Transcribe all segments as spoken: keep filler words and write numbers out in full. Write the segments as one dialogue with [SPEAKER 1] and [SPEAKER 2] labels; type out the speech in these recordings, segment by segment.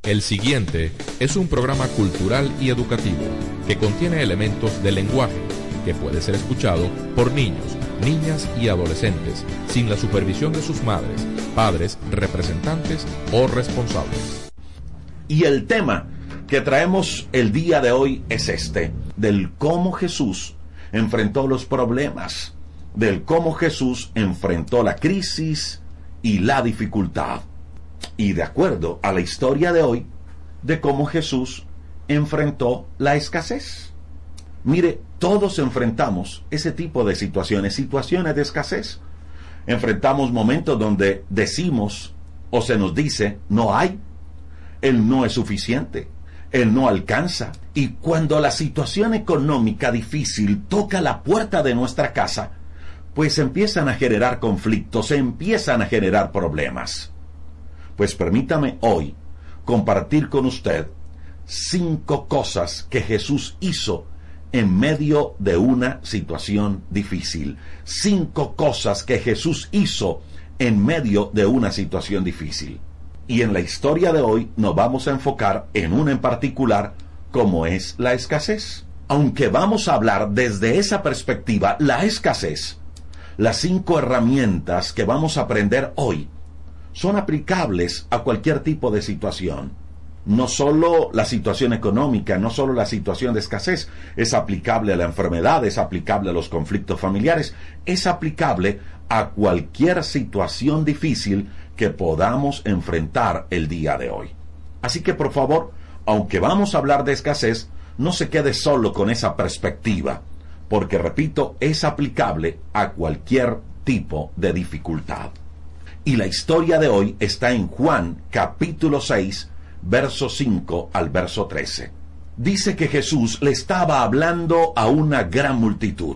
[SPEAKER 1] El siguiente es un programa cultural y educativo que contiene elementos de lenguaje que puede ser escuchado por niños, niñas y adolescentes sin la supervisión de sus madres, padres, representantes o responsables.
[SPEAKER 2] Y el tema que traemos el día de hoy es este, del cómo Jesús enfrentó los problemas, del cómo Jesús enfrentó la crisis y la dificultad. Y de acuerdo a la historia de hoy, de cómo Jesús enfrentó la escasez. Mire, todos enfrentamos ese tipo de situaciones, situaciones de escasez. Enfrentamos momentos donde decimos o se nos dice, no hay, él no es suficiente, él no alcanza. Y cuando la situación económica difícil toca la puerta de nuestra casa, pues empiezan a generar conflictos, se empiezan a generar problemas. Pues permítame hoy compartir con usted cinco cosas que Jesús hizo en medio de una situación difícil. Cinco cosas que Jesús hizo en medio de una situación difícil. Y en la historia de hoy nos vamos a enfocar en una en particular, como es la escasez. Aunque vamos a hablar desde esa perspectiva, la escasez, las cinco herramientas que vamos a aprender hoy son aplicables a cualquier tipo de situación. No solo la situación económica, no solo la situación de escasez, es aplicable a la enfermedad, es aplicable a los conflictos familiares, es aplicable a cualquier situación difícil que podamos enfrentar el día de hoy. Así que por favor, aunque vamos a hablar de escasez, no se quede solo con esa perspectiva, porque repito, es aplicable a cualquier tipo de dificultad. Y la historia de hoy está en Juan capítulo seis, verso cinco al verso trece. Dice que Jesús le estaba hablando a una gran multitud.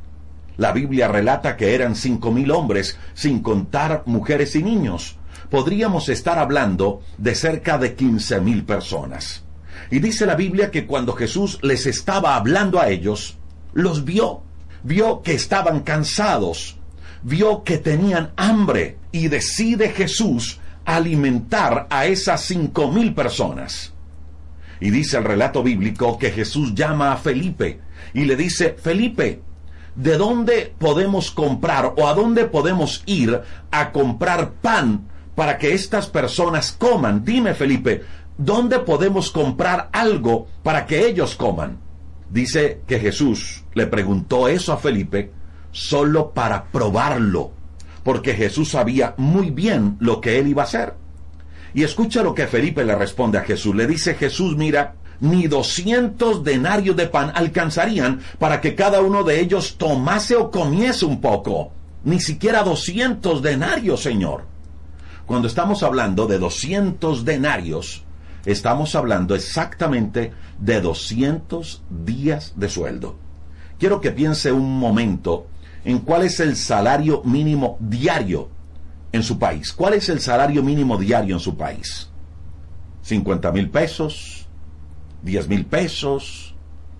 [SPEAKER 2] La Biblia relata que eran cinco mil hombres, sin contar mujeres y niños. Podríamos estar hablando de cerca de quince mil personas. Y dice la Biblia que cuando Jesús les estaba hablando a ellos, los vio. Vio que estaban cansados. Vio que tenían hambre. Y decide Jesús alimentar a esas cinco mil personas. Y dice el relato bíblico que Jesús llama a Felipe y le dice, Felipe, ¿de dónde podemos comprar o a dónde podemos ir a comprar pan para que estas personas coman? Dime, Felipe, ¿dónde podemos comprar algo para que ellos coman? Dice que Jesús le preguntó eso a Felipe solo para probarlo, porque Jesús sabía muy bien lo que él iba a hacer. Y escucha lo que Felipe le responde a Jesús. Le dice Jesús, mira, ni doscientos denarios de pan alcanzarían para que cada uno de ellos tomase o comiese un poco. Ni siquiera doscientos denarios, Señor. Cuando estamos hablando de doscientos denarios, estamos hablando exactamente de doscientos días de sueldo. Quiero que piense un momento en cuál es el salario mínimo diario en su país. ¿Cuál es el salario mínimo diario en su país? cincuenta mil pesos, diez mil pesos,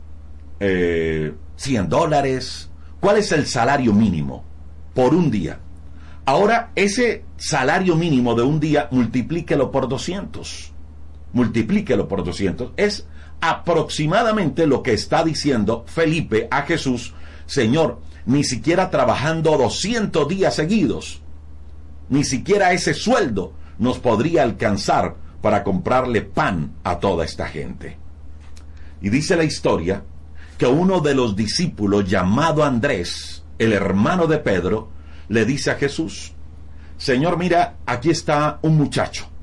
[SPEAKER 2] eh, cien dólares. ¿Cuál es el salario mínimo por un día? Ahora, ese salario mínimo de un día, multiplíquelo por doscientos. Multiplíquelo por doscientos. Es aproximadamente lo que está diciendo Felipe a Jesús. Señor, ni siquiera trabajando doscientos días seguidos, ni siquiera ese sueldo nos podría alcanzar para comprarle pan a toda esta gente. Y dice la historia que uno de los discípulos, llamado Andrés, el hermano de Pedro, le dice a Jesús, Señor, mira, aquí está un muchacho.